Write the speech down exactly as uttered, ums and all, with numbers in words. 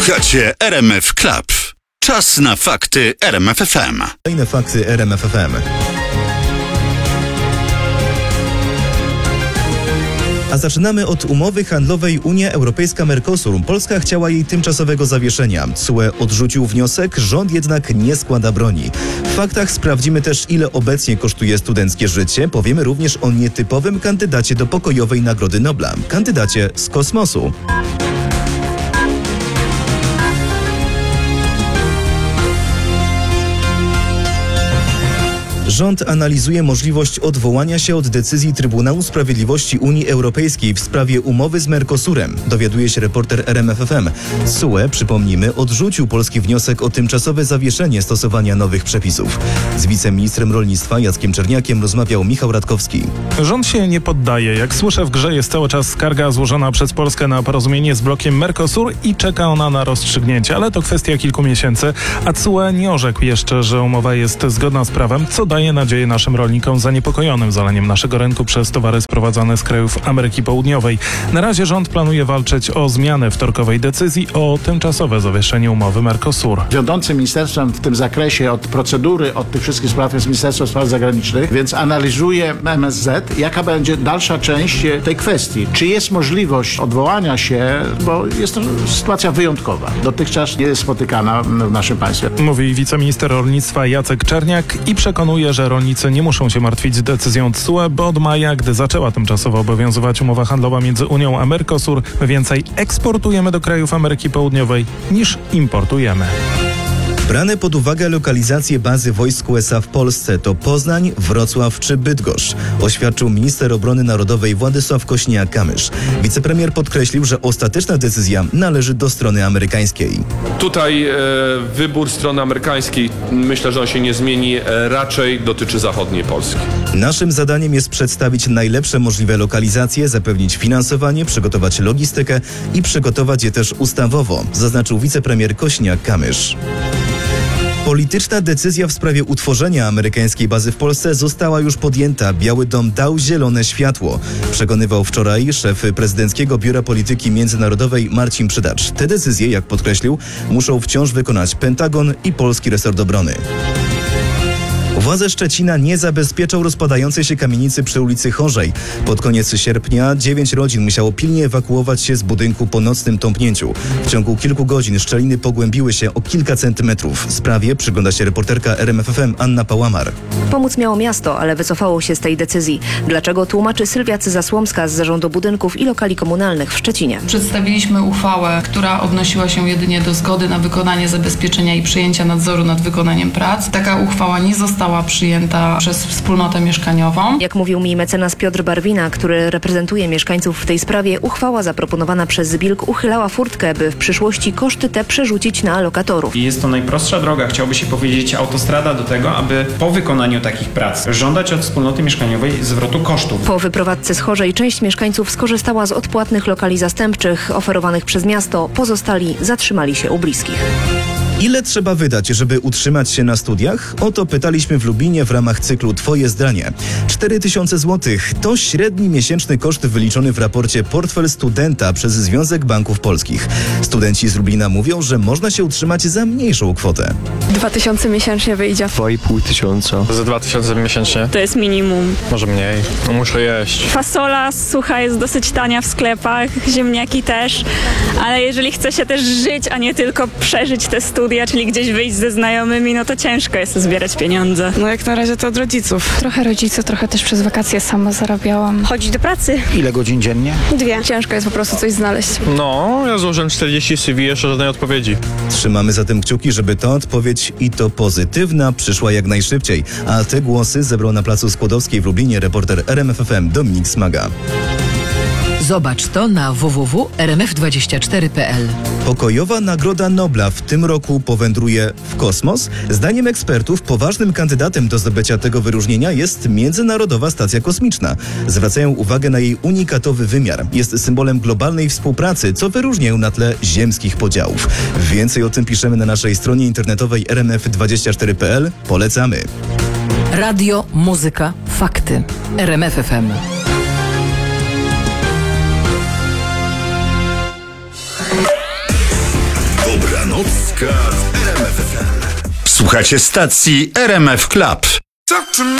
Słuchacie R M F Club. Czas na fakty R M F F M. Kolejne fakty R M F F M. A zaczynamy od umowy handlowej Unia Europejska-Mercosur. Polska chciała jej tymczasowego zawieszenia. C U E odrzucił wniosek, rząd jednak nie składa broni. W faktach sprawdzimy też, ile obecnie kosztuje studenckie życie. Powiemy również o nietypowym kandydacie do pokojowej Nagrody Nobla. Kandydacie z kosmosu. Rząd analizuje możliwość odwołania się od decyzji Trybunału Sprawiedliwości Unii Europejskiej w sprawie umowy z Mercosurem, dowiaduje się reporter R M F F M. C U E, przypomnijmy, odrzucił polski wniosek o tymczasowe zawieszenie stosowania nowych przepisów. Z wiceministrem rolnictwa Jackiem Czerniakiem rozmawiał Michał Radkowski. Rząd się nie poddaje. Jak słyszę, w grze jest cały czas skarga złożona przez Polskę na porozumienie z blokiem Mercosur i czeka ona na rozstrzygnięcie, ale to kwestia kilku miesięcy, a C U E nie orzekł jeszcze, że umowa jest zgodna z prawem, co daje nadzieję naszym rolnikom zaniepokojonym zaleniem naszego rynku przez towary sprowadzane z krajów Ameryki Południowej. Na razie rząd planuje walczyć o zmianę wtorkowej decyzji o tymczasowe zawieszenie umowy Mercosur. Wiodącym ministerstwem w tym zakresie od procedury, od tych wszystkich spraw jest Ministerstwo Spraw Zagranicznych, więc analizuje M S Z, jaka będzie dalsza część tej kwestii. Czy jest możliwość odwołania się, bo jest to sytuacja wyjątkowa, dotychczas nie jest spotykana w naszym państwie. Mówi wiceminister rolnictwa Jacek Czerniak i przekonuje, że rolnicy nie muszą się martwić decyzją C U E, bo od maja, gdy zaczęła tymczasowo obowiązywać umowa handlowa między Unią a Mercosur, więcej eksportujemy do krajów Ameryki Południowej niż importujemy. Brane pod uwagę lokalizacje bazy wojsk U S A w Polsce to Poznań, Wrocław czy Bydgoszcz, oświadczył minister obrony narodowej Władysław Kosiniak-Kamysz. Wicepremier podkreślił, że ostateczna decyzja należy do strony amerykańskiej. Tutaj e, wybór strony amerykańskiej, myślę, że on się nie zmieni, e, raczej dotyczy zachodniej Polski. Naszym zadaniem jest przedstawić najlepsze możliwe lokalizacje, zapewnić finansowanie, przygotować logistykę i przygotować je też ustawowo, zaznaczył wicepremier Kosiniak-Kamysz. Polityczna decyzja w sprawie utworzenia amerykańskiej bazy w Polsce została już podjęta. Biały Dom dał zielone światło. Przekonywał wczoraj szef Prezydenckiego Biura Polityki Międzynarodowej Marcin Przydacz. Te decyzje, jak podkreślił, muszą wciąż wykonać Pentagon i polski resort obrony. Władze Szczecina nie zabezpieczą rozpadającej się kamienicy przy ulicy Chorzej. Pod koniec sierpnia dziewięć rodzin musiało pilnie ewakuować się z budynku po nocnym tąpnięciu. W ciągu kilku godzin szczeliny pogłębiły się o kilka centymetrów. Sprawie przygląda się reporterka R M F F M Anna Pałamar. Pomóc miało miasto, ale wycofało się z tej decyzji. Dlaczego, tłumaczy Sylwia Cyza-Słomska z Zarządu Budynków i Lokali Komunalnych w Szczecinie. Przedstawiliśmy uchwałę, która odnosiła się jedynie do zgody na wykonanie zabezpieczenia i przejęcia nadzoru nad wykonaniem prac. Taka uchwała nie została przyjęta przez wspólnotę mieszkaniową. Jak mówił mi mecenas Piotr Barwina, który reprezentuje mieszkańców w tej sprawie, uchwała zaproponowana przez Zbilk uchylała furtkę, by w przyszłości koszty te przerzucić na lokatorów. I jest to najprostsza droga, chciałby się powiedzieć, autostrada do tego, aby po wykonaniu takich prac żądać od wspólnoty mieszkaniowej zwrotu kosztów. Po wyprowadzce z Chorzej część mieszkańców skorzystała z odpłatnych lokali zastępczych oferowanych przez miasto, pozostali zatrzymali się u bliskich. Ile trzeba wydać, żeby utrzymać się na studiach? O to pytaliśmy w Lubinie w ramach cyklu Twoje zdanie. cztery tysiące złotych to średni miesięczny koszt wyliczony w raporcie Portfel Studenta przez Związek Banków Polskich. Studenci z Lublina mówią, że można się utrzymać za mniejszą kwotę. Dwa tysiące miesięcznie wyjdzie. Dwa i pół tysiąca. Za dwa tysiące miesięcznie? To jest minimum. Może mniej. No muszę jeść. Fasola sucha jest dosyć tania w sklepach, ziemniaki też, ale jeżeli chce się też żyć, a nie tylko przeżyć te studia, czyli gdzieś wyjść ze znajomymi, no to ciężko jest zbierać pieniądze. No jak na razie to od rodziców. Trochę rodziców, trochę też przez wakacje sama zarabiałam. Chodzić do pracy. Ile godzin dziennie? Dwie. Ciężko jest po prostu coś znaleźć. No, ja złożyłem czterdzieści C V, jeszcze żadnej odpowiedzi. Trzymamy zatem kciuki, żeby ta odpowiedź, i to pozytywna, przyszła jak najszybciej. A te głosy zebrał na placu Skłodowskiej w Lublinie reporter R M F F M Dominik Smaga. Zobacz to na w w w kropka r m f dwadzieścia cztery kropka p l. Pokojowa Nagroda Nobla w tym roku powędruje w kosmos. Zdaniem ekspertów poważnym kandydatem do zdobycia tego wyróżnienia jest Międzynarodowa Stacja Kosmiczna. Zwracają uwagę na jej unikatowy wymiar. Jest symbolem globalnej współpracy, co wyróżnia ją na tle ziemskich podziałów. Więcej o tym piszemy na naszej stronie internetowej r m f dwadzieścia cztery kropka p l. Polecamy. Radio, muzyka, fakty. R M F F M. Nocka w R M F F M. Słuchacie stacji R M F Club. Talk to me.